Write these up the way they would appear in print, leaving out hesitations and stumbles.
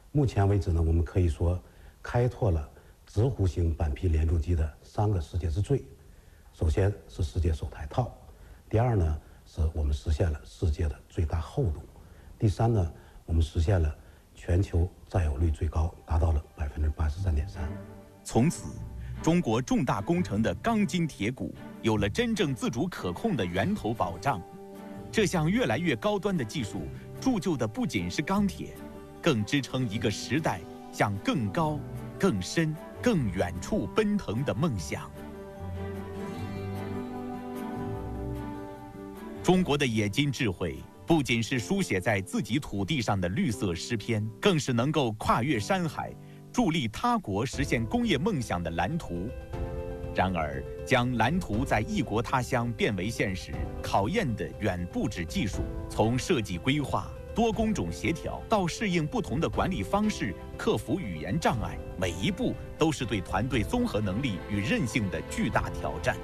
目前为止呢，我们可以说开拓了直弧形板皮连重机的3个世界之最。首先是世界首台套，第二呢是我们实现了世界的最大厚度，第三呢我们实现了全球占有率最高，达到了83.3%。 从此，中国重大工程的钢筋铁骨有了真正自主可控的源头保障。这项越来越高端的技术，铸就的不仅是钢铁，更支撑一个时代向更高、更深、更远处奔腾的梦想。中国的冶金智慧，不仅是书写在自己土地上的绿色诗篇，更是能够跨越山海，助力他国实现工业梦想的蓝图。然而，将蓝图在异国他乡变为现实，考验的远不止技术，从设计规划、多工种协调到适应不同的管理方式，克服语言障碍，每一步都是对团队综合能力与韧性的巨大挑战。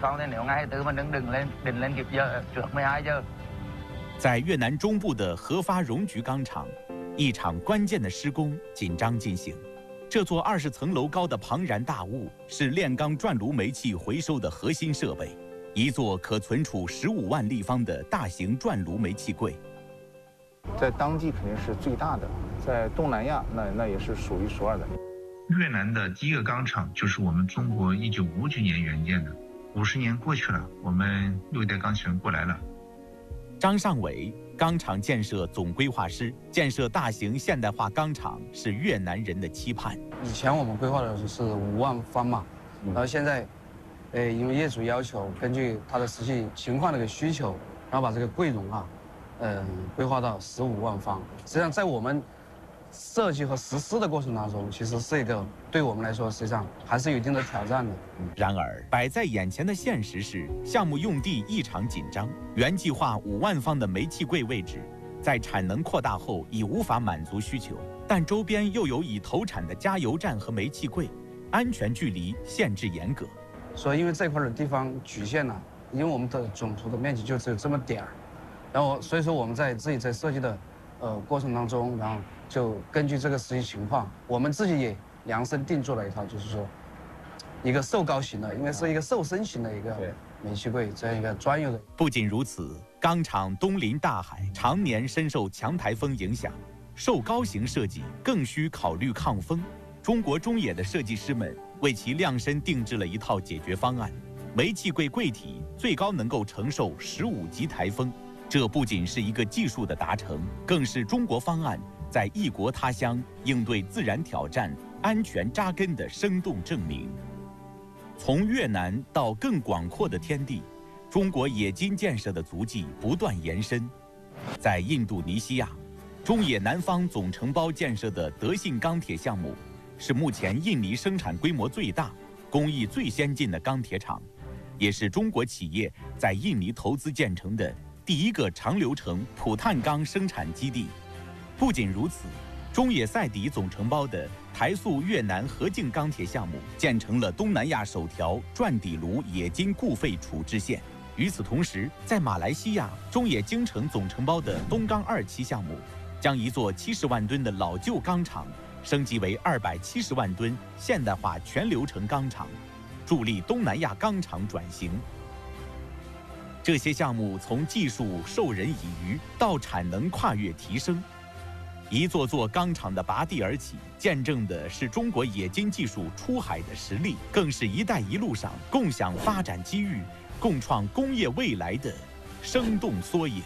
在越南中部的合发荣菊钢厂，一场关键的施工紧张进行。这座20层楼高的庞然大物是炼钢转炉煤气回收的核心设备，一座可存储15万立方的大型转炉煤气柜。 在当地肯定是最大的，在东南亚那也是数一数二的。 越南的第一个钢厂就是我们中国1959年援建的，50年过去了，我们6代钢琴人过来了。 张尚伟，钢厂建设总规划师，建设大型现代化钢厂是越南人的期盼。 以前我们规划的是5万方嘛，然后现在，因为业主要求，根据他的实际情况的一个需求，然后把这个柜容规划到15万方。实际上，在我们设计和实施的过程当中，其实是一个对我们来说，实际上还是有一定的挑战的。 然而，摆在眼前的现实是，项目用地异常紧张，原计划5万方的煤气柜位置，在产能扩大后已无法满足需求，但周边又有已投产的加油站和煤气柜，安全距离限制严格。 所以，因为这块的地方局限了，因为我们的总图的面积就只有这么点儿，然后所以说我们自己在设计的过程当中，然后就根据这个实际情况，我们自己也量身定做了一套，就是说一个瘦高型的，因为是一个瘦身型的一个煤气柜，这样一个专有的。 不仅如此，钢厂东临大海，常年深受强台风影响，瘦高型设计更需考虑抗风。中国中冶的设计师们为其量身定制了一套解决方案，煤气柜柜体最高能够承受15级台风。这不仅是一个技术的达成，更是中国方案在异国他乡应对自然挑战、安全扎根的生动证明。从越南到更广阔的天地，中国冶金建设的足迹不断延伸。在印度尼西亚，中冶南方总承包建设的德信钢铁项目，是目前印尼生产规模最大、工艺最先进的钢铁厂，也是中国企业在印尼投资建成的第一个长流程普碳钢生产基地。不仅如此，中冶赛底总承包的台塑越南合净钢铁项目建成了东南亚首条转底炉冶金固废处置线。与此同时，在马来西亚，中冶京城总承包的东钢2期项目，将一座70万吨的老旧钢厂升级为270万吨现代化全流程钢厂，助力东南亚钢厂转型。这些项目从技术授人以渔到产能跨越提升，一座座钢厂的拔地而起，见证的是中国冶金技术出海的实力，更是一带一路上共享发展机遇、共创工业未来的生动缩影。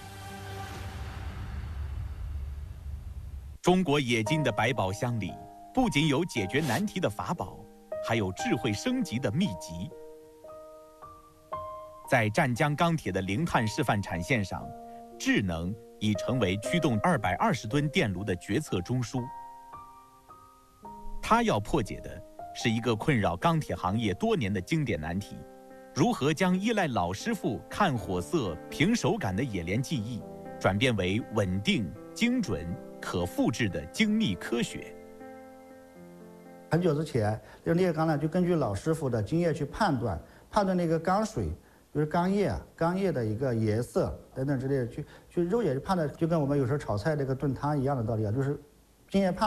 中国冶金的百宝箱里，不仅有解决难题的法宝，还有智慧升级的秘籍。在湛江钢铁的零碳示范产线上，智能已成为驱动220吨电炉的决策中枢。它要破解的是一个困扰钢铁行业多年的经典难题：如何将依赖老师傅看火色、凭手感的冶炼技艺，转变为稳定、精准、可复制的精密科学。 很久之前，这个裂钢呢，就根据老师傅的经验去判断那个钢水，就是钢液的一个颜色等等之类的，去肉眼去判断，就跟我们有时候炒菜这个炖汤一样的道理啊，就是经验判。